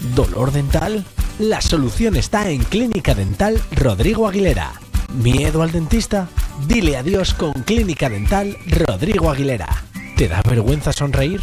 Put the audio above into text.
¿Dolor dental? La solución está en Clínica Dental Rodrigo Aguilera. ¿Miedo al dentista? Dile adiós con Clínica Dental Rodrigo Aguilera. ¿Te da vergüenza sonreír?